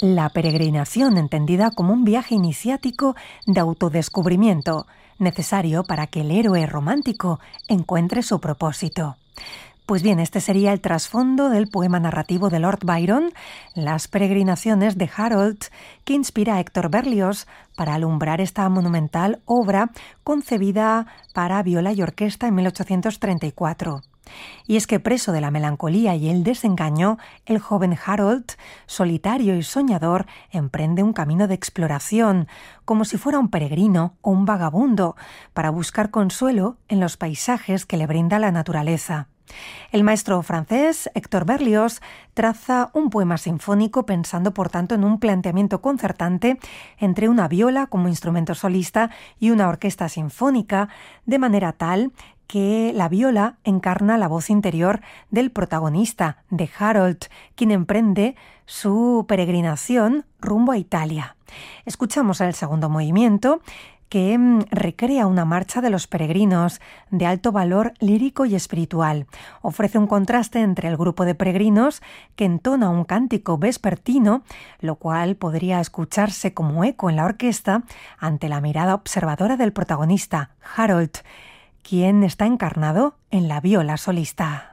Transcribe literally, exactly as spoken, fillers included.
La peregrinación, entendida como un viaje iniciático de autodescubrimiento, necesario para que el héroe romántico encuentre su propósito. Pues bien, este sería el trasfondo del poema narrativo de Lord Byron, Las peregrinaciones de Harold, que inspira a Héctor Berlioz para alumbrar esta monumental obra concebida para viola y orquesta en mil ochocientos treinta y cuatro. Y es que, preso de la melancolía y el desengaño, el joven Harold, solitario y soñador, emprende un camino de exploración, como si fuera un peregrino o un vagabundo, para buscar consuelo en los paisajes que le brinda la naturaleza. El maestro francés Héctor Berlioz traza un poema sinfónico pensando, por tanto, en un planteamiento concertante entre una viola como instrumento solista y una orquesta sinfónica, de manera tal que la viola encarna la voz interior del protagonista, de Harold, quien emprende su peregrinación rumbo a Italia. Escuchamos el segundo movimiento, que recrea una marcha de los peregrinos de alto valor lírico y espiritual. Ofrece un contraste entre el grupo de peregrinos que entona un cántico vespertino, lo cual podría escucharse como eco en la orquesta ante la mirada observadora del protagonista, Harold, quien está encarnado en la viola solista.